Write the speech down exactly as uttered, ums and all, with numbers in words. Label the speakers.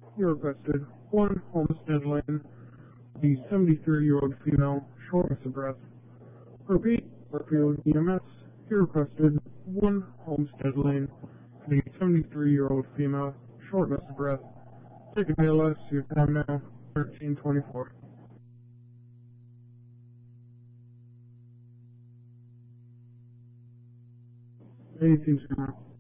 Speaker 1: You requested one Homestead Lane, the seventy-three-year-old female, shortness of breath. Repeat, Brookfield E M S. You requested one Homestead Lane, the seventy-three-year-old female, shortness of breath. Take a B L S, your time now, thirteen twenty-four. eighteen zero.